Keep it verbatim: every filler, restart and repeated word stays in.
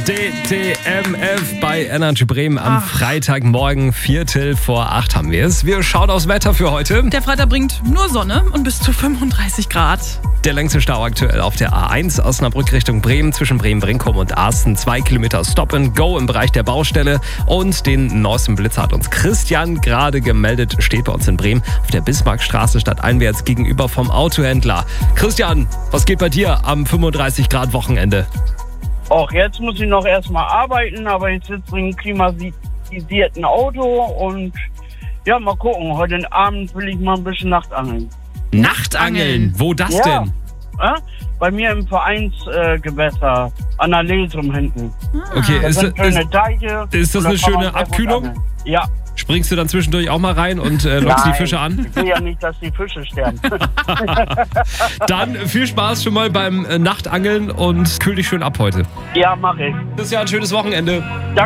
D T M F bei Energy Bremen am Ach. Freitagmorgen. Viertel vor acht haben wir es. Wir schauen aufs Wetter für heute. Der Freitag bringt nur Sonne und bis zu fünfunddreißig Grad. Der längste Stau aktuell auf der A eins Osnabrück Richtung Bremen zwischen Bremen-Brinkum und Arsten. Zwei Kilometer Stop and Go im Bereich der Baustelle. Und den neuesten Blitzer hat uns Christian gerade gemeldet. Steht bei uns in Bremen auf der Bismarckstraße stadteinwärts gegenüber vom Autohändler. Christian, was geht bei dir am fünfunddreißig Grad Wochenende? Auch jetzt muss ich noch erstmal arbeiten, aber ich sitze in einem klimatisierten Auto und ja, mal gucken. Heute Abend will ich mal ein bisschen Nachtangeln. Nachtangeln? Wo das ja. denn? Ja, bei mir im Vereinsgewässer, äh, an der Lesum hinten. Okay, das ist, sind ist, schöne Teiche. ist das eine schöne Abkühlung? Ja. Springst du dann zwischendurch auch mal rein und äh, lockst Nein, die Fische an? Ich will ja nicht, dass die Fische sterben. Dann viel Spaß schon mal beim äh, Nachtangeln und kühl dich schön ab heute. Ja, mach ich. Das ist ja ein schönes Wochenende. Danke.